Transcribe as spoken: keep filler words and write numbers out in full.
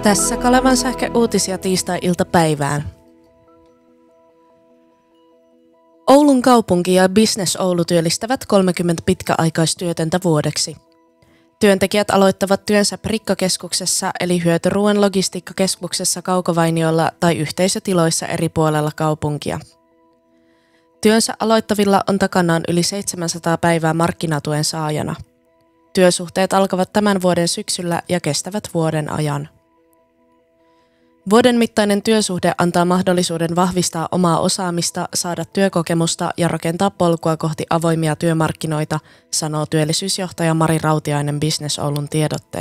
Tässä Kalevan sähkö uutisia tiistai-iltapäivään. Oulun kaupunki ja Business Oulu työllistävät kolmekymmentä pitkäaikaistyötöntä vuodeksi. Työntekijät aloittavat työnsä Prikkakeskuksessa eli hyötyruuan logistiikkakeskuksessa Kaukovainiolla tai yhteisötiloissa eri puolella kaupunkia. Työnsä aloittavilla on takanaan yli seitsemänsataa päivää markkinatuen saajana. Työsuhteet alkavat tämän vuoden syksyllä ja kestävät vuoden ajan. Vuoden mittainen työsuhde antaa mahdollisuuden vahvistaa omaa osaamista, saada työkokemusta ja rakentaa polkua kohti avoimia työmarkkinoita, sanoo työllisyysjohtaja Mari Rautiainen Business Oulun tiedotteessa.